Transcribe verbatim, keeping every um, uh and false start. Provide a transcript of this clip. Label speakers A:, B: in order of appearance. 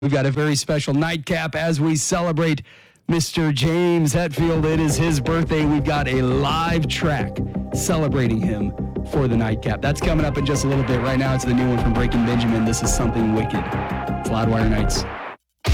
A: We've got a very special nightcap as we celebrate Mister James Hetfield. It is his birthday. We've got a live track celebrating him for the nightcap. That's coming up in just a little bit. Right now, it's the new one from Breaking Benjamin. This is Something Wicked. It's Loudwire Nights.